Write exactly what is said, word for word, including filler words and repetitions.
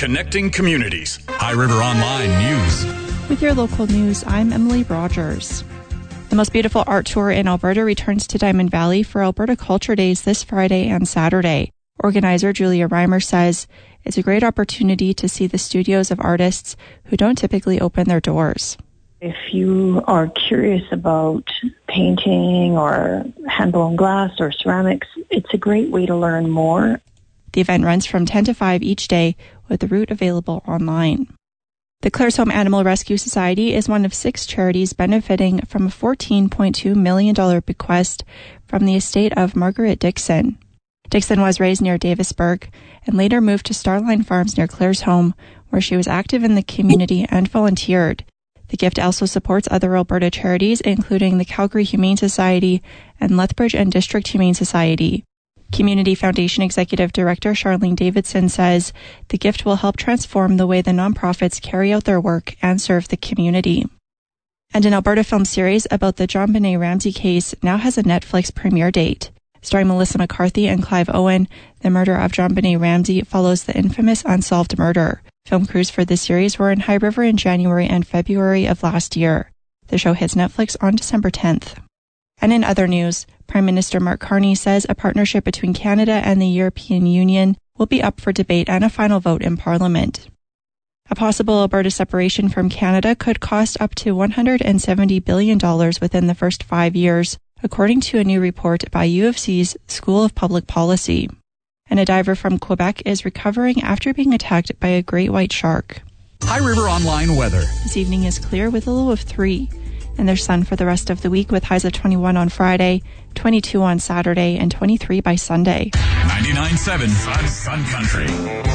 connecting communities. High River Online News. With your local news, I'm Emily Rogers. The Most Beautiful Art Tour in Alberta returns to Diamond Valley for Alberta Culture Days this Friday and Saturday. Organizer Julia Reimer says it's a great opportunity to see the studios of artists who don't typically open their doors. If you are curious about painting or hand-blown glass or ceramics, it's a great way to learn more. The event runs from ten to five each day, with the route available online. The Claresholm Animal Rescue Society is one of six charities benefiting from a fourteen point two million dollars bequest from the estate of Margaret Dixon. Dixon was raised near Davisburg and later moved to Starline Farms near Claresholm, where she was active in the community and volunteered. The gift also supports other Alberta charities, including the Calgary Humane Society and Lethbridge and District Humane Society. Community Foundation Executive Director Charlene Davidson says the gift will help transform the way the nonprofits carry out their work and serve the community. And an Alberta film series about the JonBenét Ramsey case now has a Netflix premiere date. Starring Melissa McCarthy and Clive Owen, the murder of JonBenét Ramsey follows the infamous unsolved murder. Film crews for this series were in High River in January and February of last year. The show hits Netflix on December tenth. And in other news, Prime Minister Mark Carney says a partnership between Canada and the European Union will be up for debate and a final vote in Parliament. A possible Alberta separation from Canada could cost up to one hundred seventy billion dollars within the first five years, according to a new report by U of C's School of Public Policy. And a diver from Quebec is recovering after being attacked by a great white shark. High River Online weather. This evening is clear with a low of three. And there's sun for the rest of the week with highs of twenty-one on Friday, twenty-two on Saturday, and twenty-three by Sunday. ninety-nine point seven Sun Country.